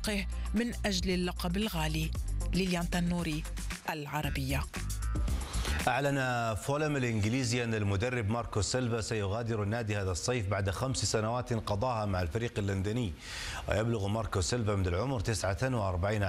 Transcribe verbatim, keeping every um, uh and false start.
فريقه من أجل اللقب الغالي. ليليان تنوري، العربية. أعلن فولم الإنجليزي أن المدرب ماركو سيلفا سيغادر النادي هذا الصيف بعد خمس سنوات قضاها مع الفريق اللندني. ويبلغ ماركو سيلفا من العمر تسعة وأربعين